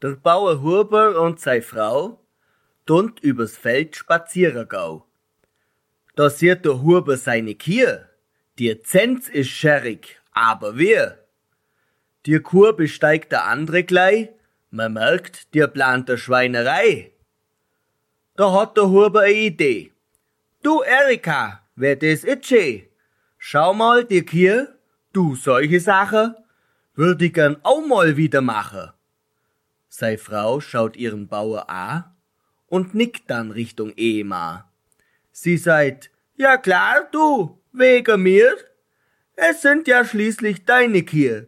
Der Bauer Huber und seine Frau tunt übers Feld spazieren gau. Da sieht der Huber seine Kier. Die Zenz ist scherrig, aber wer? Die Kur besteigt der andere gleich, man merkt, die plant der Schweinerei. Da hat der Huber eine Idee. Du Erika, wer das itche? Schau mal, die Kier, du solche Sachen, würd ich gern auch mal wieder machen. Sei Frau schaut ihren Bauer an und nickt dann Richtung Ehemann. Sie sagt, ja klar du, wegen mir. Es sind ja schließlich deine Kier.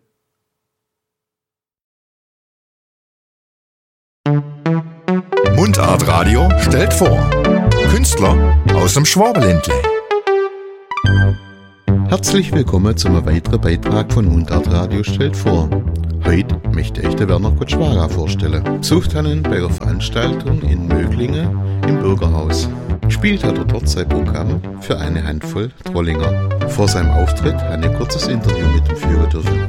Mundart Radio stellt vor. Künstler aus dem Schwabenländle. Herzlich willkommen zum weiteren Beitrag von Mundart Radio stellt vor. Heute möchte ich den Werner Kotschwara vorstellen. Besucht ihn bei der Veranstaltung in Möglingen im Bürgerhaus. Spielt hat er dort sein Programm für eine Handvoll Trollinger. Vor seinem Auftritt hat er ein kurzes Interview mit ihm führen dürfen.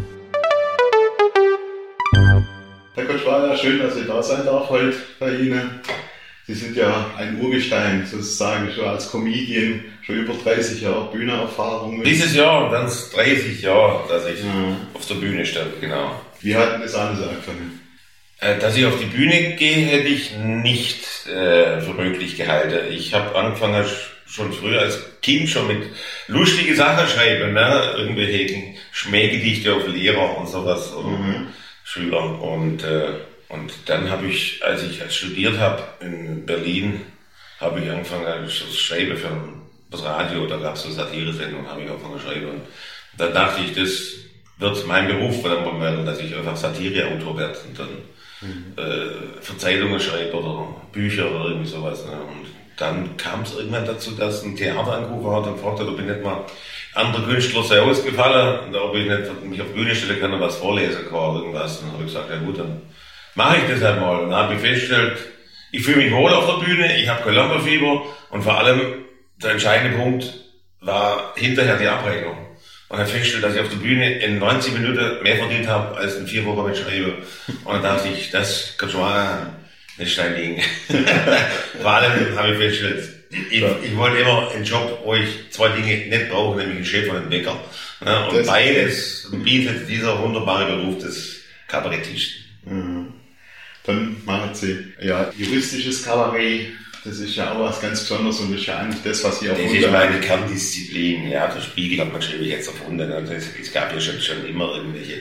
Herr Kotschwara, schön, dass ich da sein darf heute bei Ihnen. Sie sind ja ein Urgestein, sozusagen, schon als Comedian, schon über 30 Jahre Bühnenerfahrung. Dieses Jahr wären es 30 Jahre, dass ich auf der Bühne stand, genau. Wie hat das alles angefangen? Dass ich auf die Bühne gehe, hätte ich nicht für möglich gehalten. Ich habe angefangen schon früher als Kind schon mit lustigen Sachen schreiben, ne? Irgendwelche Schmähgedichte auf Lehrer und sowas oder Schüler. Und dann habe ich, als ich studiert habe in Berlin, habe ich angefangen zu schreiben für das Radio. Da gab es so Satire-Sendungen, habe ich angefangen zu schreiben. Und dann dachte ich, das wird mein Beruf werden, dass ich einfach Satire-Autor werde und dann Verzeihungen schreibe oder Bücher oder irgendwie sowas. Ne? Und dann kam es irgendwann dazu, dass ein Theater angerufen hat und fragte, ob ich nicht mal andere Künstler sehr ausgefallen und ob ich nicht mich auf die Bühne stellen kann und was vorlesen kann oder irgendwas. Und dann habe ich gesagt, ja gut, dann mache ich das halt mal. Und dann habe ich festgestellt, ich fühle mich wohl auf der Bühne, ich habe kein Lampenfieber und vor allem der entscheidende Punkt war hinterher die Abrechnung. Und dann festgestellt, dass ich auf der Bühne in 90 Minuten mehr verdient habe als in 4 Wochen mit Schreiben. Und dann dachte ich, das kann schon mal nicht dein Ding. Vor allem habe ich festgestellt, ich wollte immer einen Job, wo ich 2 Dinge nicht brauche, nämlich einen Chef und einen Bäcker. Und das beides bietet dieser wunderbare Beruf des Kabarettisten. Dann machen Sie ja juristisches Kabarett. Das ist ja auch was ganz Besonderes und das ist ja eigentlich das, was Sie erfunden haben. Das ist meine Kerndisziplin. Ja, der Spiegel hat man natürlich jetzt erfunden. Es gab ja schon immer irgendwelche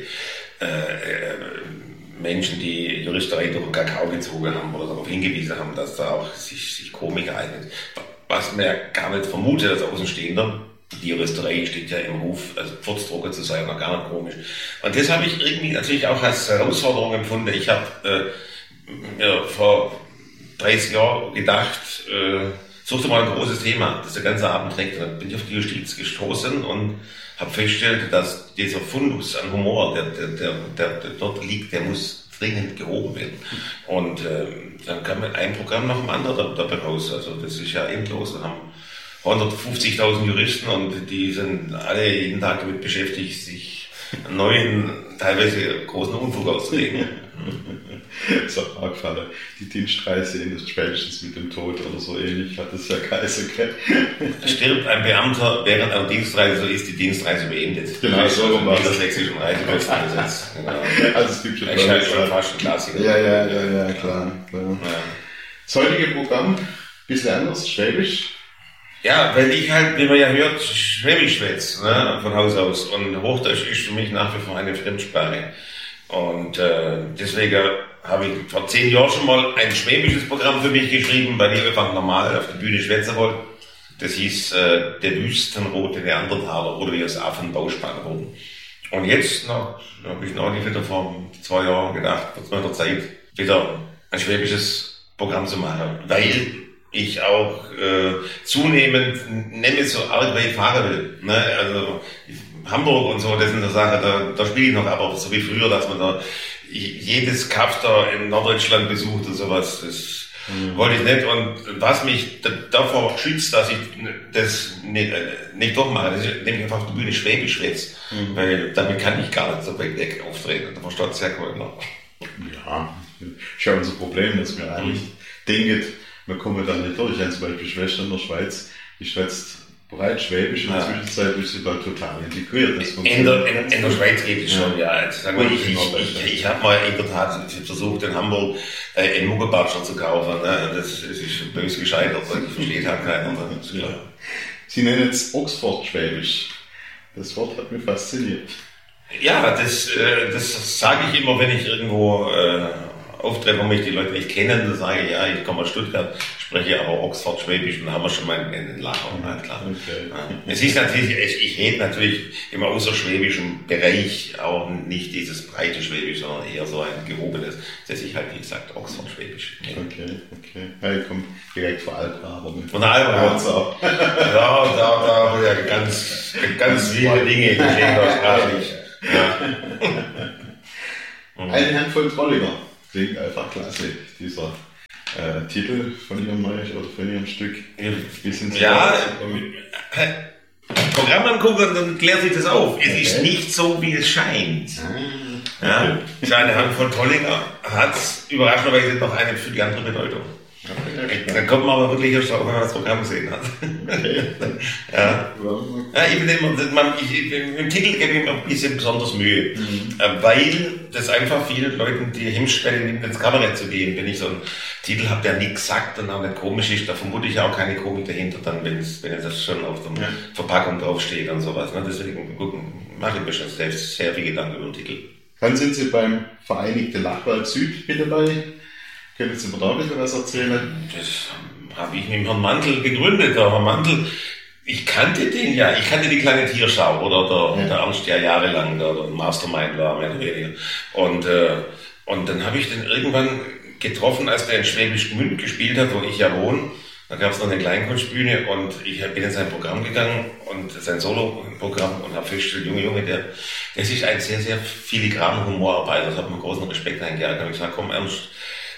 Menschen, die Juristerei durch den Kakao gezogen haben oder darauf hingewiesen haben, dass da auch sich Komik eignet. Was man ja gar nicht vermutet als Außenstehender. Die Juristerei steht ja im Ruf, also Furzdrucker zu sein, noch gar nicht komisch. Und das habe ich irgendwie natürlich auch als Herausforderung empfunden. Ich habe vor 30 Jahren gedacht, such dir mal ein großes Thema, das der ganze Abend trägt. Und dann bin ich auf die Justiz gestoßen und habe festgestellt, dass dieser Fundus an Humor, der dort liegt, der muss dringend gehoben werden. Und dann kam ein Programm nach dem anderen dabei raus. Also das ist ja endlos. Wir haben 150.000 Juristen und die sind alle jeden Tag damit beschäftigt, sich einen neuen, teilweise großen Unfug auszulegen. Das hat mir gefallen. Die Dienstreise in das spätestens mit dem Tod oder so ähnlich hat es ja geheißen. Stirbt ein Beamter während einer Dienstreise, so ist die Dienstreise beendet. Genau, so rum war das sächsischen Reisekostengesetz. Genau. Also es gibt schon fast ein Klassiker. Ja, klar. Ja. Das heutige Programm, ein bisschen anders, Schwäbisch. Ja, weil ich halt, wie man ja hört, Schwäbisch schwätze, ne, von Haus aus. Und Hochdeutsch ist für mich nach wie vor eine Fremdsprache. Und deswegen habe ich vor 10 Jahren schon mal ein schwäbisches Programm für mich geschrieben, weil ich einfach normal auf der Bühne schwätzen wollte. Das hieß der wüstenrote Neandertaler oder wie es Affen Bauspann wurden. Und jetzt habe ich noch nicht wieder vor 2 Jahren gedacht, wird es mal der Zeit, wieder ein schwäbisches Programm zu machen, weil ich auch zunehmend nicht mehr so arg weit fahren will. Ne? Also Hamburg und so, das sind so Sachen, da spiele ich noch, aber so wie früher, dass man da jedes Kaff da in Norddeutschland besucht und sowas, das wollte ich nicht. Und was mich davor schützt, dass ich das nicht doch mache, das ist nämlich einfach auf der Bühne Schwäbisch schwätze, weil damit kann ich gar nicht so weit weg auftreten. Da versteht es sehr gut noch. Ja, ist ja unser Problem, dass wir eigentlich denken, wir kommen da nicht durch. Ich habe zum Beispiel Schwester in der Schweiz, die schwätzt breit Schwäbisch, in der Zwischenzeit ist sie da total integriert. In der Schweiz geht es schon, ja. Ich habe mal in der Tat versucht, in Hamburg einen Muggelbatscher zu kaufen. Ne? Das ist böse gescheitert, weil ich verstehe halt keiner. Ja. Sie nennen es Oxford-Schwäbisch. Das Wort hat mich fasziniert. Ja, das sage ich immer, wenn ich irgendwo auftrete, wo mich die Leute nicht kennen, dann sage ich, ja, ich komme aus Stuttgart, spreche aber Oxford-Schwäbisch und dann haben wir schon mal einen Lacher. Klar. Okay. Ja. Es ist natürlich, ich rede natürlich im außerschwäbischen Bereich auch nicht dieses breite Schwäbisch, sondern eher so ein gehobenes, das ich halt, wie gesagt, Oxford-Schwäbisch nenne. Okay. Ja, ich komme direkt von Alpraber. Von Alpraber. Ja, ganz viele Dinge geschehen da sprachlich. Ja. Eine Handvoll Trollinger. Klingt einfach klasse, dieser Titel von Ihrem Neues oder von Ihrem Stück. Wie sind Sie Programm angucken, dann klärt sich das auf. Es ist nicht so, wie es scheint. Ja, eine Handvoll Trollinger hat überraschenderweise noch eine für die andere Bedeutung. Dann kommt man aber wirklich erst drauf, wenn man das Programm gesehen hat. Okay. Ja, im Titel gebe ich mir ein bisschen besonders Mühe, weil das einfach vielen Leuten die Hemmschwelle nimmt, ins Kabarett zu gehen. Wenn ich so einen Titel habe, der nichts sagt und auch nicht komisch ist, da vermute ich auch keine Komik dahinter, dann, wenn das schon auf der Verpackung draufsteht und sowas. Ne? Deswegen mache ich mir schon selbst sehr viel Gedanken über den Titel. Dann sind Sie beim Vereinigte Lachwald Süd mit dabei. Können Sie mir da ein bisschen was erzählen? Das habe ich mit Herrn Mantel gegründet. Der Herr Mantel, ich kannte den ja. Ich kannte die kleine Tierschau, oder der Ernst ja jahrelang der Mastermind war, mehr oder weniger. Und dann habe ich den irgendwann getroffen, als der in Schwäbisch Gmünd gespielt hat, wo ich ja wohne. Da gab es noch eine Kleinkunstbühne und ich bin in sein Programm gegangen und sein Solo-Programm und habe festgestellt, Junge, das ist ein sehr, sehr filigraner Humorarbeiter. Das hat mir großen Respekt eingejagt. Da habe ich gesagt, komm Ernst,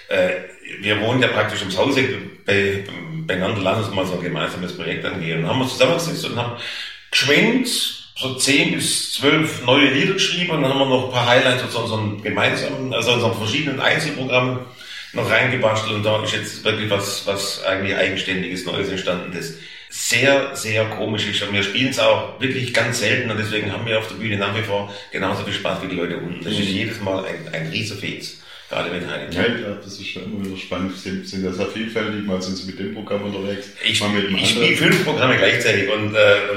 wir wohnen ja praktisch ums Hause beieinander, lass uns mal so ein gemeinsames Projekt angehen. Und haben wir zusammengesetzt und haben geschwind so 10 bis 12 neue Lieder geschrieben und dann haben wir noch ein paar Highlights aus unseren gemeinsamen, also unseren verschiedenen Einzelprogrammen noch reingebastelt und da ist jetzt wirklich was eigentlich Eigenständiges Neues entstanden, das sehr, sehr komisch ist und wir spielen es auch wirklich ganz selten und deswegen haben wir auf der Bühne nach wie vor genauso viel Spaß wie die Leute unten. Das ist jedes Mal ein Riesenfez. Gerade mit Heidi. Ja, das ist schon immer wieder spannend. Sie sind ja sehr vielfältig, mal sind Sie mit dem Programm unterwegs. Ich spiele 5 Programme gleichzeitig und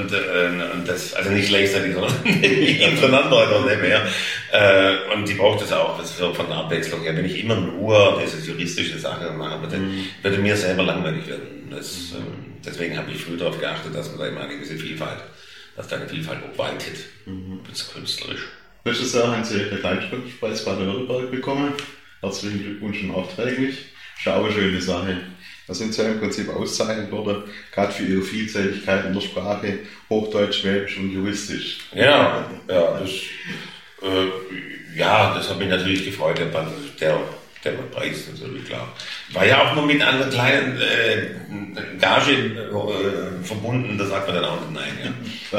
das, also nicht gleichzeitig, sondern hintereinander oder nicht mehr. Und die braucht das auch, das ist so von der Abwechslung her. Wenn ich immer nur diese juristische Sache mache, würde mir selber langweilig werden. Deswegen habe ich früh darauf geachtet, dass man da immer eine gewisse Vielfalt, dass da eine Vielfalt obwaltet. Das künstlerisch. Letztes Jahr haben Sie den Kleinkunstpreis Baden-Württemberg bekommen. Herzlichen Glückwunsch nachträglich. Ist auch eine schöne Sache. Da sind Sie ja im Prinzip ausgezeichnet worden, gerade für Ihre Vielseitigkeit in der Sprache, Hochdeutsch, Schwäbisch und Juristisch. Ja, das hat mich natürlich gefreut, der Preis natürlich, klar. War ja auch nur mit einer kleinen Gage verbunden, da sagt man dann auch nicht nein.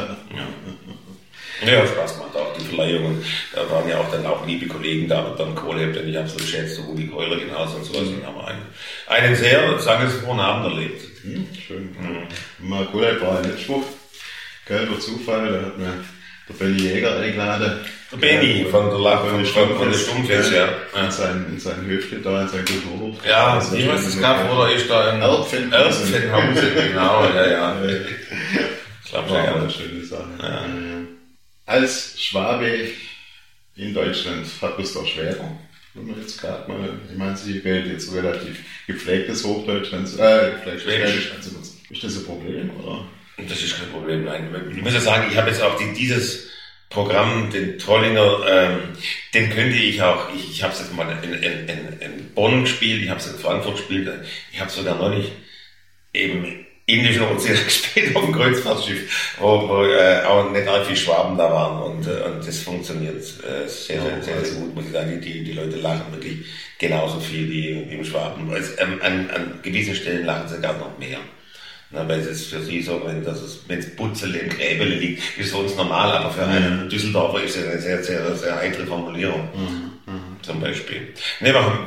Ja, Spaß macht auch die Verleihung. Da waren ja auch dann auch liebe Kollegen da mit beim Kohlheb, denn ich habe so geschätzt, der Uli Keuler genauso und sowas. Und haben einen sehr sagenfrohen Abend erlebt. Schön. Mal Kohlheb war ein Mitspruch. Gelber Zufall, da hat mir der Benny Jäger eingeladen. Der Benny von der Stummfest, ja. In sein Höfchen da, in sein Kulturhof. Ja, wie heißt das Kaff, oder ist da ein Erpfennhausen, genau, ja. Ich glaube, das war eine schöne Sache. Ja. Als Schwabe in Deutschland hat man es doch schwerer. Wenn man jetzt gerade mal, ich meine, Sie wählen jetzt relativ gepflegtes Hochdeutsch, Schwäbisch anzunutzen. Ist das ein Problem, oder? Das ist kein Problem, nein. Ich muss ja sagen, ich habe jetzt auch dieses Programm, den Trollinger, den könnte ich auch, ich habe es jetzt mal in Bonn gespielt, ich habe es in Frankfurt gespielt, ich habe sogar neulich eben Indischen Ozean gespielt auf dem Kreuzfahrtschiff, wo auch nicht arg viele Schwaben da waren und das funktioniert sehr, sehr gut, muss ich sagen. Die Leute lachen wirklich genauso viel wie im Schwaben. An gewissen Stellen lachen sie gar noch mehr. Na, weil es für sie so, wenn es Butzele im Gräbele liegt, ist für uns normal, aber für einen Düsseldorfer ist es eine sehr, sehr, sehr heitere Formulierung. Zum Beispiel.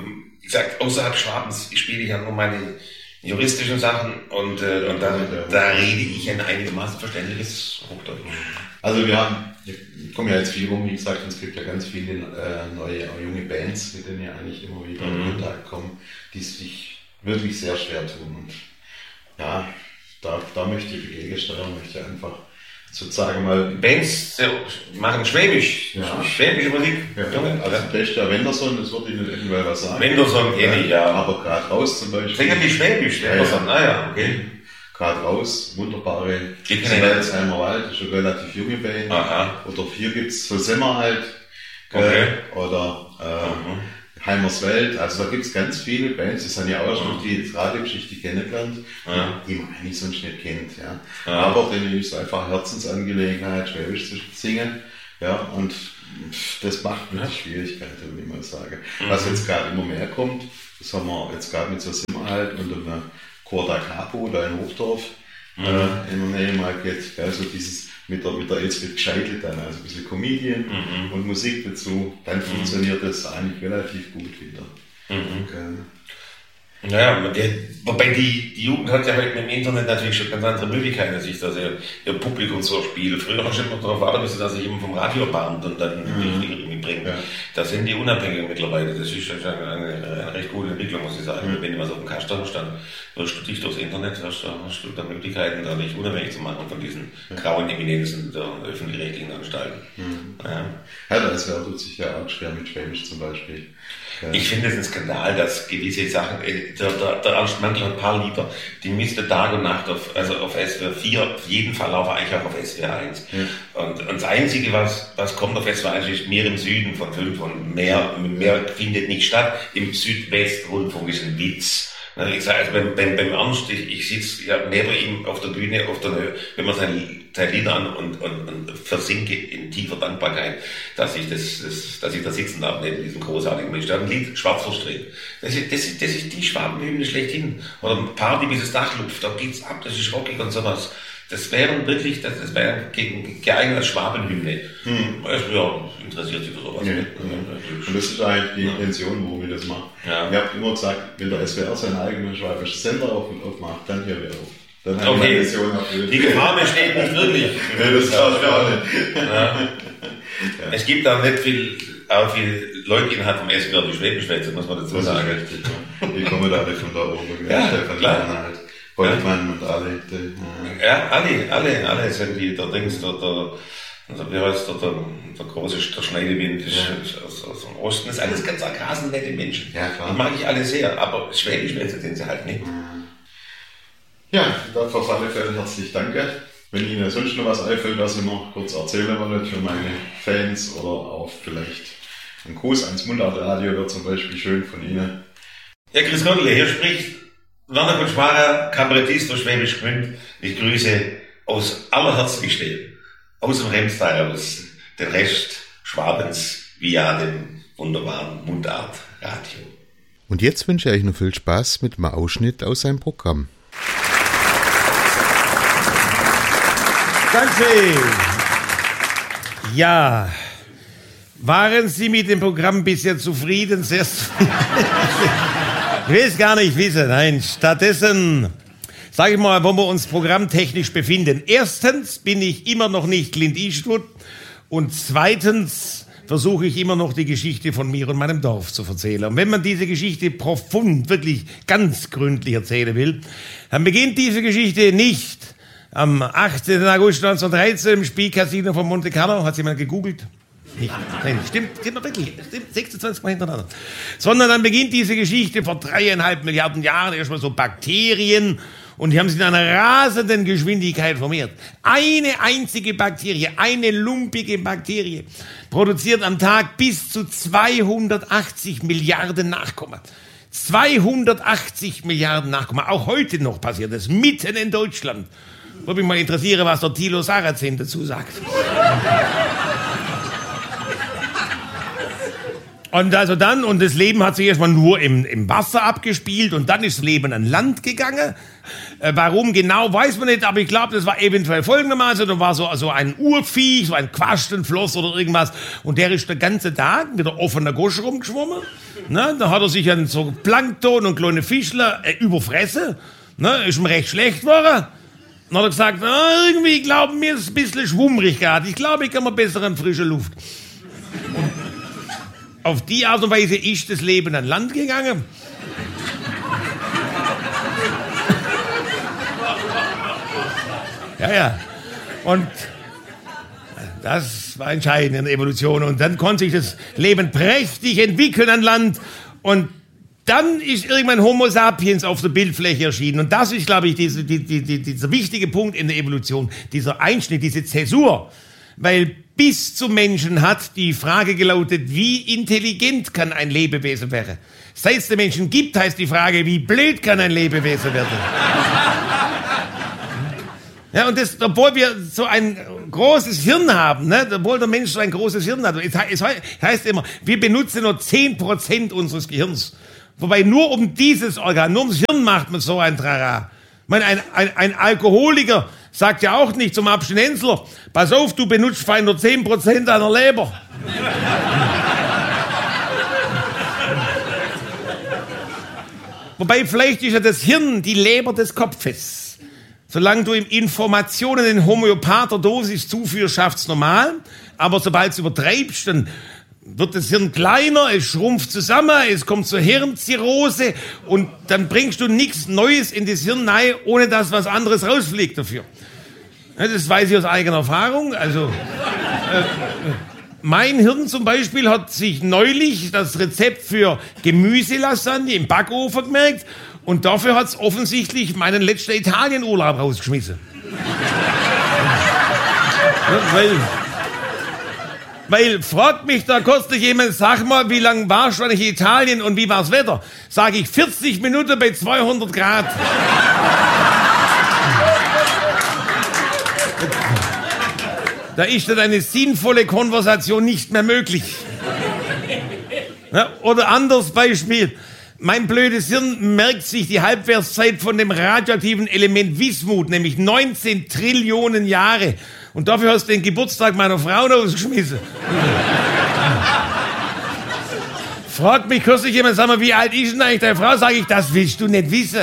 gesagt, außerhalb Schwabens spiele ich ja nur meine juristischen Sachen und da rede ich ein einigermaßen verständliches Hochdeutsch. Also ich komme ja jetzt viel rum, wie gesagt, und es gibt ja ganz viele neue, junge Bands, mit denen ja eigentlich immer wieder in Kontakt kommen, die sich wirklich sehr schwer tun. Und ja, da möchte ich dagegen steuern, möchte einfach sozusagen mal... Bands machen schwäbische Musik. Ja, also das Beste Wenderson, das würde ich nicht irgendwann was sagen. Wenderson kenne ich, ja. Aber gerade raus zum Beispiel. Singen die Schwäbisch, Wenderson, okay. Gerade raus, wunderbare Welsheimer Wald, das ist eine relativ junge Band. Aha. Oder hier gibt es so Semmer halt. Okay. Oder Heimerswelt, also da gibt es ganz viele Bands, das sind ja auch schon die Radiogeschichte kennengelernt, die man eigentlich sonst nicht kennt. Ja. Aber denen ist einfach Herzensangelegenheit, Schwäbisch zu singen. Ja, und das macht mir die Schwierigkeiten, würde ich mal sagen. Was jetzt gerade immer mehr kommt, das haben wir jetzt gerade mit so Simmer halt und einem Chor da Capo, da in Hochdorf, in der Nähe mal geht, also dieses mit der Elsbeth Scheitel dann, also ein bisschen Comedian und Musik dazu, dann funktioniert das eigentlich relativ gut wieder. Okay. Naja, wobei die Jugend hat ja heute im Internet natürlich schon ganz andere Möglichkeiten, sich dass ihr Publikum so spielt. Früher hast du immer darauf warten müssen, dass sich jemand vom Radio bahnt und dann irgendwie bringt. Ja. Da sind die unabhängig mittlerweile. Das ist eine recht coole Entwicklung, muss ich sagen. Wenn du mal so auf dem Kasten stand, wirst du dich durchs Internet, hast du da Möglichkeiten, da dich unabhängig zu machen von diesen grauen Eminenzen der öffentlich-rechtlichen Anstalten. Ja, das tut sich ja auch schwer mit Schwäbisch zum Beispiel. Ja. Ich finde es ein Skandal, dass gewisse Sachen, der Ernst Mandl hat ein paar Lieder, die müsste Tag und Nacht auf SWR 4, auf jeden Fall laufen eigentlich auch auf SWR 1. Ja. Und das Einzige, was kommt auf SWR 1, ist Meer im Süden von 5 und mehr findet nicht statt. Im Südwestrundfunk ist ein Witz. Ich sage, also beim Ernst, ich sitze ja neben ihm auf der Bühne, wenn man sein Lied an und versinke in tiefer Dankbarkeit, dass ich da sitzen darf neben diesem großartigen Mensch. Der hat ein Lied Schwarz verstrebt. Das ist die Schwabenhymne schlechthin. Oder Party bis das Dach luft, da geht's ab, das ist rockig und sowas. Das wäre wirklich, das wäre geeignet als Schwabenhymne. Ja, interessiert sich für sowas. Und das ist eigentlich die Intention, warum ich das mache. Ja. Ich habe immer gesagt, wenn der SWR seinen eigenen schwäbischen Sender aufmacht, dann hier wieder auf. Dann haben wir die Die Gefahr besteht nicht wirklich. Das auch nicht. Ja. Es gibt auch nicht viele Leute innerhalb vom SWR, die Schwäbisch schwätzen, muss man dazu sagen. Die kommen da alle von da oben. Ja, Stefan klar. Halt. Goldmann und alle. Ja, alle sind die, der wie heißt der große Schneidewind aus dem Osten. Das ist alles ganz grasennette Menschen. Ja, klar. Die mag ich alle sehr, aber Schwäbisch sind sie halt nicht. Ja, dafür auf alle Fälle herzlich danke. Wenn Ihnen sonst noch was einfällt, was ich noch kurz erzählen wollte für meine Fans oder auch vielleicht ein Gruß ans Mundartradio wäre zum Beispiel schön von Ihnen. Ja, Chris Gondle, hier spricht Werner Kutschwager, Kabarettist aus Schwäbisch Gmünd. Ich grüße aus aller Herzlichste, aus dem Remstal, aus den Rest Schwabens via dem wunderbaren Mundartradio. Und jetzt wünsche ich euch noch viel Spaß mit einem Ausschnitt aus seinem Programm. Danke. Ja, waren Sie mit dem Programm bisher zufrieden? Sehr zufrieden. Ich will es gar nicht wissen. Nein, stattdessen sage ich mal, wo wir uns programmtechnisch befinden. Erstens bin ich immer noch nicht Clint Eastwood und zweitens versuche ich immer noch die Geschichte von mir und meinem Dorf zu erzählen. Und wenn man diese Geschichte profund, wirklich ganz gründlich erzählen will, dann beginnt diese Geschichte nicht am 18. August 1913 im Spielcasino von Monte Carlo. Hat jemand gegoogelt? Nicht. Nein, stimmt wirklich. Stimmt 26 Mal hintereinander. Sondern dann beginnt diese Geschichte vor 3,5 Milliarden Jahren erstmal so Bakterien und die haben sich in einer rasenden Geschwindigkeit vermehrt. Eine einzige Bakterie, eine lumpige Bakterie, produziert am Tag bis zu 280 Milliarden Nachkommen. 280 Milliarden Nachkommen. Auch heute noch passiert das, mitten in Deutschland. Würde mich mal interessieren, was der Thilo Sarrazin dazu sagt. Und und das Leben hat sich erstmal nur im Wasser abgespielt und dann ist das Leben an Land gegangen. Warum genau, weiß man nicht, aber ich glaube, das war eventuell folgendermaßen, da war so ein Urviech, so ein Quastenfloss oder irgendwas und der ist den ganzen Tag mit der offenen Gosche rumgeschwommen. Ne? Da hat er sich an so Plankton und kleine Fischler überfressen, ne? Ist ihm recht schlecht geworden. Dann hat er gesagt, irgendwie glauben mir ist ein bisschen schwummrig gerade, ich glaube, ich kann mal besser an frische Luft. Und auf die Art und Weise ist das Leben an Land gegangen. Ja. Und das war entscheidend in der Evolution. Und dann konnte sich das Leben prächtig entwickeln an Land. Und dann ist irgendwann Homo sapiens auf der Bildfläche erschienen. Und das ist, glaube ich, dieser wichtige Punkt in der Evolution, dieser Einschnitt, diese Zäsur. Weil bis zum Menschen hat die Frage gelautet, wie intelligent kann ein Lebewesen werden? Seit es den Menschen gibt, heißt die Frage, wie blöd kann ein Lebewesen werden? Ja, und das, obwohl wir so ein großes Hirn haben, ne, obwohl der Mensch so ein großes Hirn hat, es heißt immer, wir benutzen nur 10% unseres Gehirns. Wobei nur um dieses Organ, nur ums Hirn macht man so ein Trara. Ich meine, ein Alkoholiker sagt ja auch nicht zum Abstinenzler, pass auf, du benutzt fein nur 10% deiner Leber. Wobei vielleicht ist ja das Hirn die Leber des Kopfes. Solange du ihm Informationen in homöopather Dosis zuführst, schafft's normal. Aber sobald du übertreibst, dann wird das Hirn kleiner, es schrumpft zusammen, es kommt zur Hirnzirrhose und dann bringst du nichts Neues in das Hirn rein, ohne dass was anderes rausfliegt dafür. Das weiß ich aus eigener Erfahrung. Also mein Hirn zum Beispiel hat sich neulich das Rezept für Gemüselasagne im Backofen gemerkt und dafür hat es offensichtlich meinen letzten Italienurlaub rausgeschmissen. Weil fragt mich da kürzlich jemand, sag mal, wie lange warst du eigentlich in Italien und wie war's Wetter? Sag ich, 40 Minuten bei 200 Grad. Da ist dann eine sinnvolle Konversation nicht mehr möglich. Ja, oder anderes Beispiel. Mein blödes Hirn merkt sich die Halbwertszeit von dem radioaktiven Element Wismut, nämlich 19 Trillionen Jahre. Und dafür hast du den Geburtstag meiner Frau rausgeschmissen. Fragt mich kürzlich jemand, sag mal, wie alt ist denn eigentlich deine Frau? Sag ich, das willst du nicht wissen.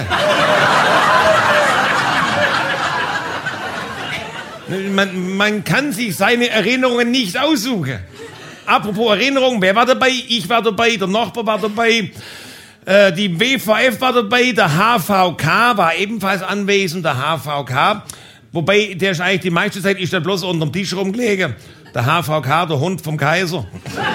Man kann sich seine Erinnerungen nicht aussuchen. Apropos Erinnerung, wer war dabei? Ich war dabei, der Nachbar war dabei, die WVF war dabei, der HVK war ebenfalls anwesend, der HVK. Wobei, der ist eigentlich die meiste Zeit ist der bloß unterm Tisch rumgelegen. Der HVK, der Hund vom Kaiser.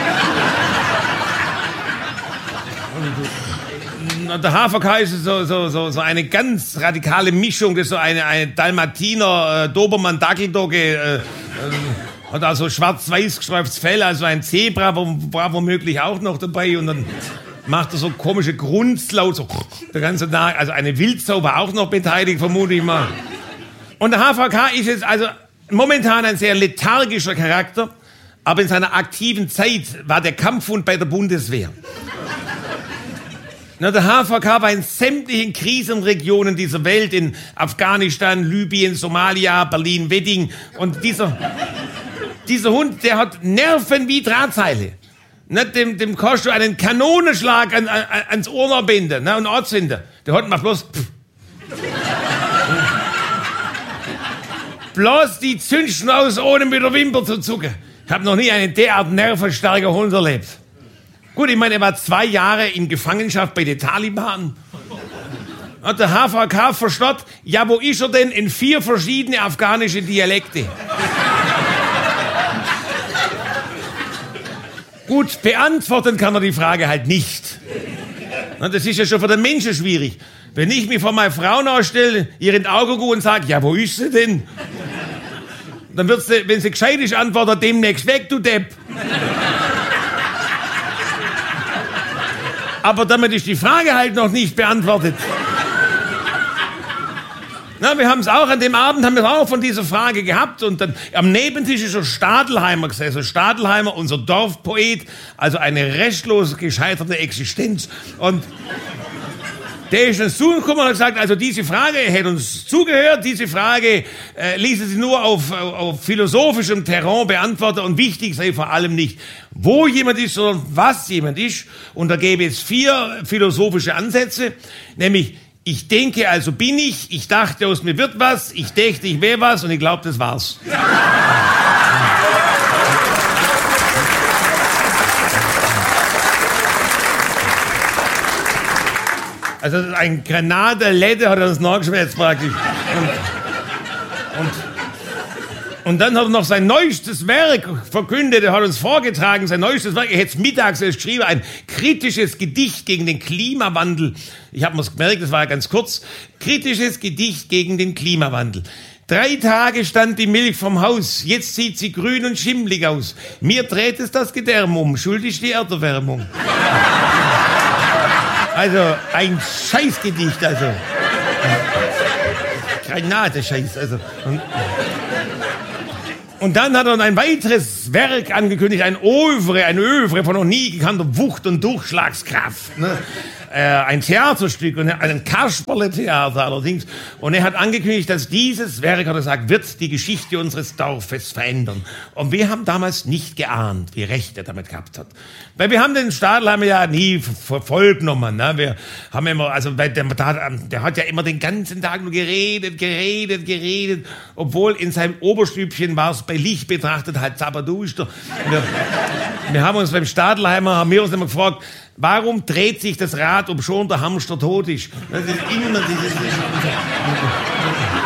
Der HVK ist so eine ganz radikale Mischung, das ist so eine Dalmatiner, Dobermann-Dackeldogge, hat also schwarz-weiß gestreiftes Fell, also ein Zebra war womöglich auch noch dabei und dann macht er so komische Grunzlaut, so der ganze Tag, also eine Wildsau war auch noch beteiligt, vermute ich mal. Und der HVK ist jetzt also momentan ein sehr lethargischer Charakter, aber in seiner aktiven Zeit war der Kampfhund bei der Bundeswehr. Na, der HVK war in sämtlichen Krisenregionen dieser Welt, in Afghanistan, Libyen, Somalia, Berlin, Wedding. Und dieser Hund, der hat Nerven wie Drahtseile. Na, dem kannst du einen Kanonenschlag ans Ohr binden, und anzünden. Der Hund macht bloß bloß die Zündschnauze ohne mit der Wimper zu zucken. Ich habe noch nie einen derart nervenstarken Hund erlebt. Gut, ich meine, er war 2 Jahre in Gefangenschaft bei den Taliban. Hat der HVK verstanden, ja, wo ist er denn? In 4 verschiedene afghanische Dialekte. Gut, beantworten kann er die Frage halt nicht. Das ist ja schon für den Menschen schwierig. Wenn ich mich vor meine Frau nachstelle, ihr in die Augen gucke und sage, ja, wo ist sie denn? Dann wird sie, wenn sie gescheit ist, antworten, demnächst weg, du Depp. Aber damit ist die Frage halt noch nicht beantwortet. Na, wir haben es auch, an dem Abend haben wir es auch von dieser Frage gehabt und dann am Nebentisch ist der Stadelheimer gesessen. Stadelheimer, unser Dorfpoet, also eine restlos gescheiterte Existenz. Und der ist uns zugekommen und hat gesagt, also diese Frage, er hätte uns zugehört, diese Frage ließe sich nur auf philosophischem Terrain beantworten und wichtig sei vor allem nicht, wo jemand ist, sondern was jemand ist. Und da gäbe es 4 philosophische Ansätze, nämlich ich denke, also bin ich dachte, aus mir wird was, ich dächte, ich wäre was und ich glaube, das war's. Also ein Granatenläde hat er uns nachgeschwätzt praktisch. Und dann hat er noch sein neuestes Werk verkündet, er hat uns vorgetragen, sein neuestes Werk, er hätte es mittags erst geschrieben, ein kritisches Gedicht gegen den Klimawandel. Ich habe mir's gemerkt, das war ja ganz kurz. Kritisches Gedicht gegen den Klimawandel. 3 Tage stand die Milch vom Haus, jetzt sieht sie grün und schimmlig aus. Mir dreht es das Gedärm um, schuld ist die Erderwärmung. Also, ein Scheißgedicht, also. Granatenscheiß, also. Und dann hat er ein weiteres Werk angekündigt, ein Övre von noch nie gekannter Wucht und Durchschlagskraft. Ne? Ein Theaterstück, und ein Kasperle-Theater allerdings. Und er hat angekündigt, dass dieses Werk, hat er gesagt, wird die Geschichte unseres Dorfes verändern. Und wir haben damals nicht geahnt, wie recht er damit gehabt hat. Weil wir haben den Stadelheimer ja nie verfolgt genommen. Ne? Wir haben immer, also der hat ja immer den ganzen Tag nur geredet, obwohl in seinem Oberstübchen war es bei Licht betrachtet halt zapperduster. Wir haben uns beim Stadelheimer, haben wir uns immer gefragt, warum dreht sich das Rad, ob schon der Hamster tot ist? Das ist immer dieses...